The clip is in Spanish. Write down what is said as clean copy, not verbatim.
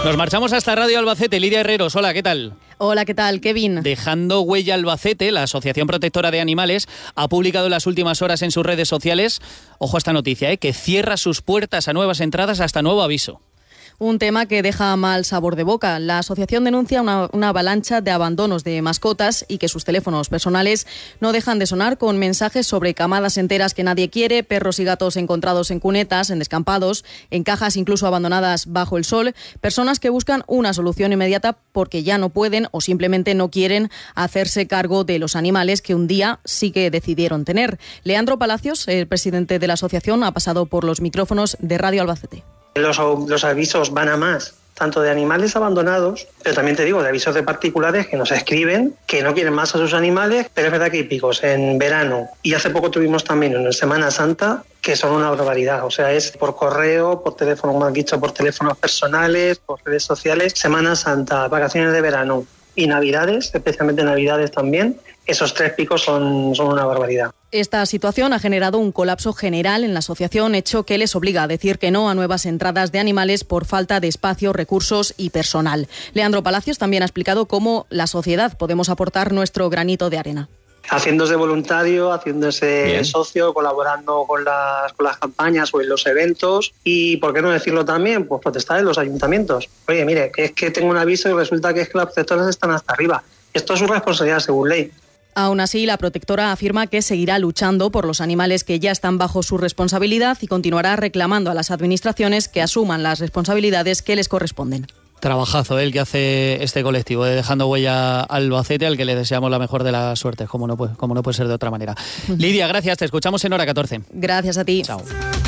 Nos marchamos hasta Radio Albacete. Lidia Herreros, hola, ¿qué tal? Hola, ¿qué tal, Kevin? Dejando Huella Albacete, la Asociación Protectora de Animales, ha publicado en las últimas horas en sus redes sociales, ojo a esta noticia, que cierra sus puertas a nuevas entradas hasta nuevo aviso. Un tema que deja mal sabor de boca. La asociación denuncia una avalancha de abandonos de mascotas y que sus teléfonos personales no dejan de sonar con mensajes sobre camadas enteras que nadie quiere, perros y gatos encontrados en cunetas, en descampados, en cajas incluso abandonadas bajo el sol, personas que buscan una solución inmediata porque ya no pueden o simplemente no quieren hacerse cargo de los animales que un día sí que decidieron tener. Leandro Palacios, el presidente de la asociación, ha pasado por los micrófonos de Radio Albacete. Los avisos van a más, tanto de animales abandonados, pero también te digo, de avisos de particulares que nos escriben, que no quieren más a sus animales, pero es verdad que hay picos en verano. Y hace poco tuvimos también en Semana Santa, que son una barbaridad. O sea, es por correo, por teléfono, como han dicho, por teléfonos personales, por redes sociales. Semana Santa, vacaciones de verano y Navidades, especialmente Navidades también. Esos 3 picos son una barbaridad. Esta situación ha generado un colapso general en la asociación, hecho que les obliga a decir que no a nuevas entradas de animales por falta de espacio, recursos y personal. Leandro Palacios también ha explicado cómo la sociedad podemos aportar nuestro granito de arena. Haciéndose voluntario, haciéndose socio, colaborando con las campañas o en los eventos y, ¿por qué no decirlo también? Pues protestar en los ayuntamientos. Oye, mire, que es que tengo un aviso y resulta que es que los protectores están hasta arriba. Esto es su responsabilidad según ley. Aún así, la protectora afirma que seguirá luchando por los animales que ya están bajo su responsabilidad y continuará reclamando a las administraciones que asuman las responsabilidades que les corresponden. Trabajazo el que hace este colectivo de Dejando Huella Albacete, al que le deseamos la mejor de las suertes, como no puede ser de otra manera. Lidia, gracias, te escuchamos en Hora 14. Gracias a ti. Chao.